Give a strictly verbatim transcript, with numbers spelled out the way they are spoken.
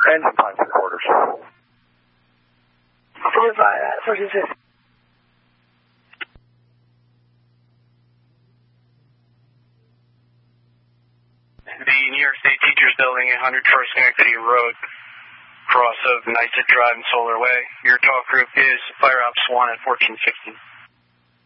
Engine time three quarters. four five, uh, fourteen fifty. The New York State Teachers Building, one hundred First Schenectady Road, cross of N Y S E T Drive and Solar Way. Your talk group is Fire Ops one at fourteen sixty.